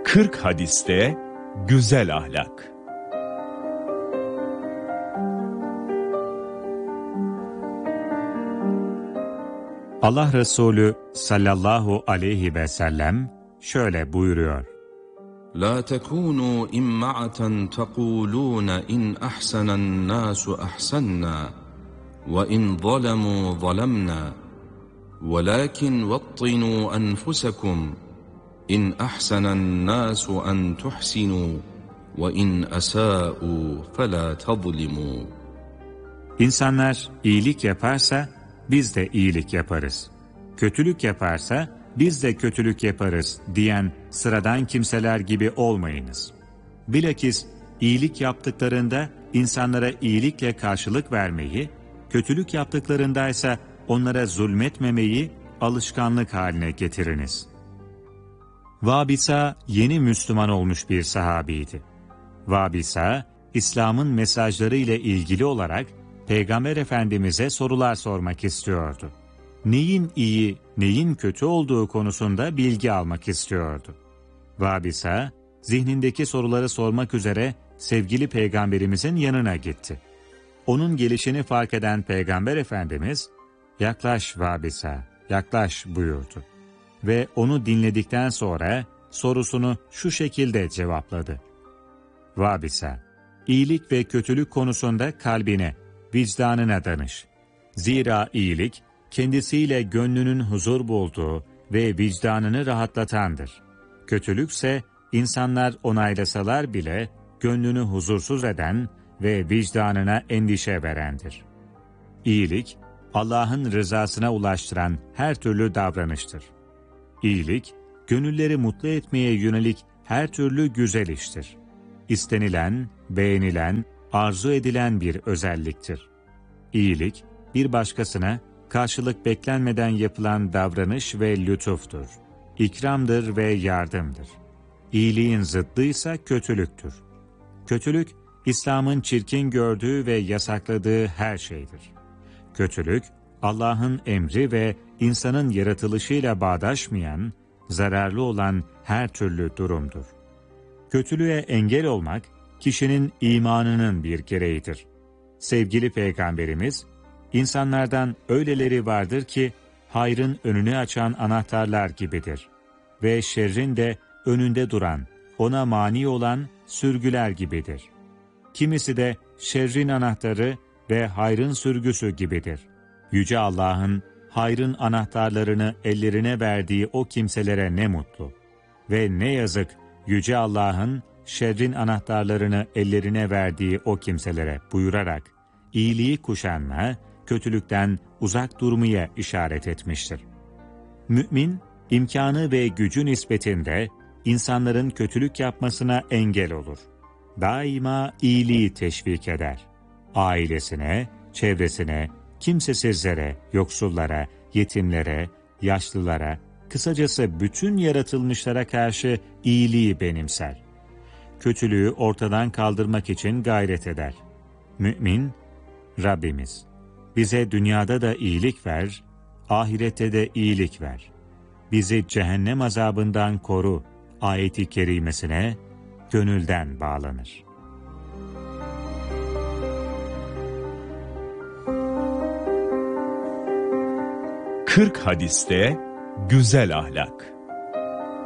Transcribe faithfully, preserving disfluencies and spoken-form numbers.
kırk hadiste güzel ahlak. Allah Resulü sallallahu aleyhi ve sellem şöyle buyuruyor: La tekunu imma'aten tekulun in ahsanan nasu ahsanna ve in zalemu zalemna velakin vattinu enfusakum in ahsanan nasu en tuhsinu ve in asa'u fela tazlimu. İnsanlar iyilik yaparsa biz de iyilik yaparız. Kötülük yaparsa biz de kötülük yaparız diyen sıradan kimseler gibi olmayınız. Bilakis iyilik yaptıklarında insanlara iyilikle karşılık vermeyi, kötülük yaptıklarındaysa onlara zulmetmemeyi alışkanlık haline getiriniz. Vabisa yeni Müslüman olmuş bir sahabiydi. Vabisa, İslam'ın mesajları ile ilgili olarak Peygamber Efendimiz'e sorular sormak istiyordu. Neyin iyi, neyin kötü olduğu konusunda bilgi almak istiyordu. Vabisa, zihnindeki soruları sormak üzere sevgili Peygamberimizin yanına gitti. Onun gelişini fark eden Peygamber Efendimiz, "Yaklaş Vabisa, yaklaş" buyurdu. Ve onu dinledikten sonra sorusunu şu şekilde cevapladı: Vabisa, iyilik ve kötülük konusunda kalbine, vicdanına danış. Zira iyilik, kendisiyle gönlünün huzur bulduğu ve vicdanını rahatlatandır. Kötülükse, insanlar onaylasalar bile gönlünü huzursuz eden ve vicdanına endişe verendir. İyilik, Allah'ın rızasına ulaştıran her türlü davranıştır. İyilik, gönülleri mutlu etmeye yönelik her türlü güzel iştir. İstenilen, beğenilen, arzu edilen bir özelliktir. İyilik, bir başkasına karşılık beklenmeden yapılan davranış ve lütuftur. İkramdır ve yardımdır. İyiliğin zıddıysa kötülüktür. Kötülük, İslam'ın çirkin gördüğü ve yasakladığı her şeydir. Kötülük, Allah'ın emri ve insanın yaratılışıyla bağdaşmayan, zararlı olan her türlü durumdur. Kötülüğe engel olmak, kişinin imanının bir gereğidir. Sevgili Peygamberimiz, insanlardan öyleleri vardır ki, hayrın önünü açan anahtarlar gibidir ve şerrin de önünde duran, ona mani olan sürgüler gibidir. Kimisi de şerrin anahtarı ve hayrın sürgüsü gibidir. Yüce Allah'ın hayrın anahtarlarını ellerine verdiği o kimselere ne mutlu ve ne yazık Yüce Allah'ın şerrin anahtarlarını ellerine verdiği o kimselere buyurarak iyiliği kuşanma, kötülükten uzak durmaya işaret etmiştir. Mümin, imkanı ve gücü nispetinde insanların kötülük yapmasına engel olur. Daima iyiliği teşvik eder. Ailesine, çevresine, kimsesizlere, yoksullara, yetimlere, yaşlılara, kısacası bütün yaratılmışlara karşı iyiliği benimser. Kötülüğü ortadan kaldırmak için gayret eder. Mümin, Rabbimiz, bize dünyada da iyilik ver, ahirette de iyilik ver. Bizi cehennem azabından koru ayeti kerimesine gönülden bağlanır. kırk hadiste güzel ahlak.